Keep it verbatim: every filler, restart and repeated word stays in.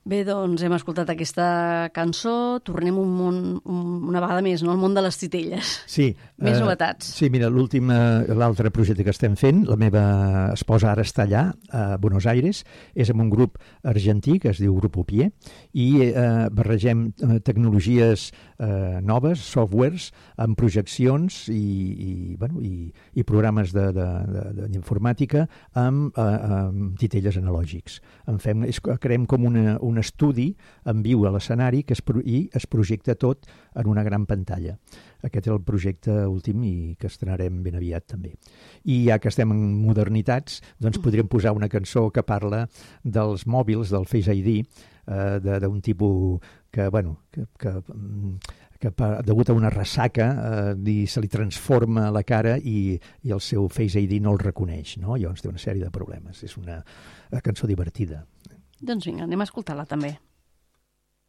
Bé, doncs hem escoltat aquesta cançó, tornem un món, un, una vegada més, no? Al món de les titelles. Sí. Més eh, novetats. Sí, mira, l'últim, eh, l'altre projecte que estem fent, la meva esposa ara està allà, a Buenos Aires, és amb un grup argentí que es diu Grupo Pie, i eh, barregem eh, tecnologies eh, noves, softwares, amb projeccions i, i, bueno, i, i programes d'informàtica amb, eh, amb titelles analògics. En fem, és, creem com una, un estudi en viu a l'escenari que es, i es projecta tot en una gran pantalla. Aquest és el projecte últim i que estrenarem ben aviat també. I ja que estem en modernitats, doncs podríem posar una cançó que parla dels mòbils, del Face I D, eh, d'un tipus que, bueno, que, que, que degut a una ressaca eh, se li transforma la cara i, i el seu Face I D no el reconeix, no? Llavors té una sèrie de problemes. És una cançó divertida. Doncs vinga, anem a escoltar-la també.